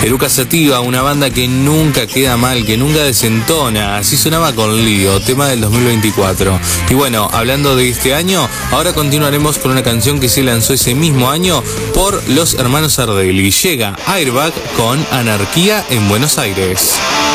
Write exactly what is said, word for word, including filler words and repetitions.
Eruca Sativa, una banda que nunca queda mal, que nunca desentona. Así sonaba con Lío, tema del dos mil veinticuatro. Y bueno, hablando de este año, ahora continuaremos con una canción que se lanzó ese mismo año por los hermanos Ardelli. Llega Airbag con Anarquía en Buenos Aires.